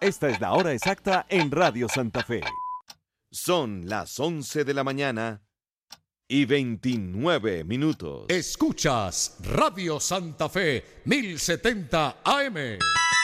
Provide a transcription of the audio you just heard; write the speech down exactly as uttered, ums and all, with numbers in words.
Esta es la hora exacta en Radio Santa Fe. Son las once de la mañana y veintinueve minutos. Escuchas Radio Santa Fe mil setenta A M.